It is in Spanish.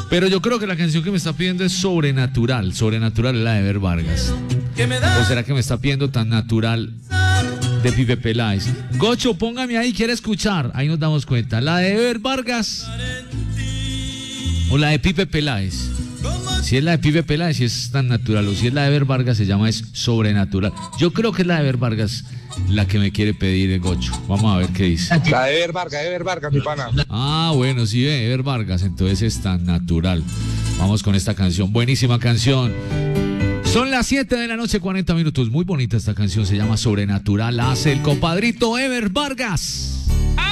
Pero yo creo que la canción que me está pidiendo es Sobrenatural. Sobrenatural es la de Ever Vargas. ¿O será que me está pidiendo Tan Natural de Pipe Peláez? Gocho, póngame ahí, quiere escuchar. Ahí nos damos cuenta. ¿La de Ever Vargas o la de Pipe Peláez? Si es la de Pipe Peláez, si es Tan Natural, o si es la de Ever Vargas, se llama es Sobrenatural. Yo creo que es la de Ever Vargas la que me quiere pedir el Gocho. Vamos a ver qué dice. La de Ever Vargas, mi pana. Ah, bueno, sí, de Ever Vargas, entonces es Tan Natural. Vamos con esta canción, buenísima canción. Son las 7 de la noche, 40 minutos. Muy bonita esta canción, se llama Sobrenatural. Hace el compadrito Ever Vargas.